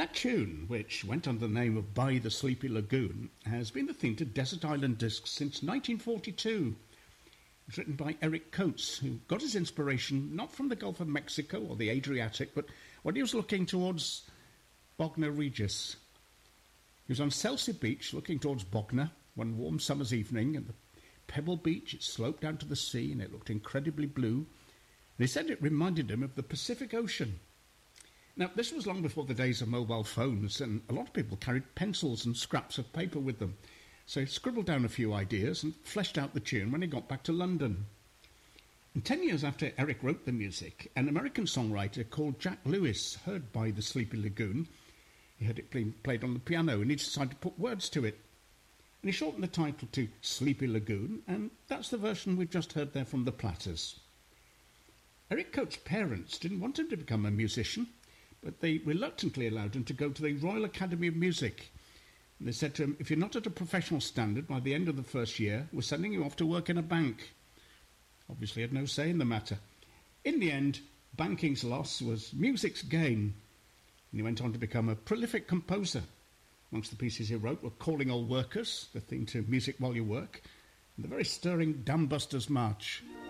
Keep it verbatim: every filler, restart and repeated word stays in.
That tune, which went under the name of By the Sleepy Lagoon, has been the theme to Desert Island Discs since nineteen forty-two. It was written by Eric Coates, who got his inspiration not from the Gulf of Mexico or the Adriatic, but when he was looking towards Bognor Regis. He was on Selsey Beach looking towards Bognor one warm summer's evening, and the pebble beach, it sloped down to the sea and it looked incredibly blue. And he said it reminded him of the Pacific Ocean. Now, this was long before the days of mobile phones, and a lot of people carried pencils and scraps of paper with them. So he scribbled down a few ideas and fleshed out the tune when he got back to London. And ten years after Eric wrote the music, an American songwriter called Jack Lewis heard By the Sleepy Lagoon. He heard it being played on the piano, and he decided to put words to it. And he shortened the title to Sleepy Lagoon, and that's the version we've just heard there from the Platters. Eric Coates' parents didn't want him to become a musician, but they reluctantly allowed him to go to the Royal Academy of Music. And they said to him, if you're not at a professional standard by the end of the first year, we're sending you off to work in a bank. Obviously, he had no say in the matter. In the end, banking's loss was music's gain, and he went on to become a prolific composer. Amongst the pieces he wrote were Calling All Workers, the theme to Music While You Work, and the very stirring Dam Busters March.